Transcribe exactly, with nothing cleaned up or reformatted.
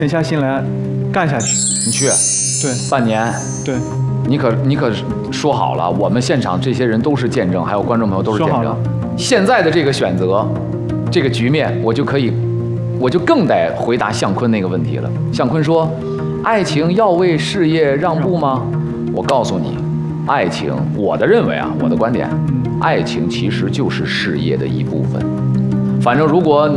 沉下心来干下去。 你去， 对， 半年， 对， 你可你可说好了，我们现场这些人都是见证，还有观众朋友都是见证。现在的这个选择，这个局面，我就可以，我就更得回答向坤那个问题了。向坤说：“爱情要为事业让步吗？”我告诉你，爱情，我的认为啊，我的观点，爱情其实就是事业的一部分。反正如果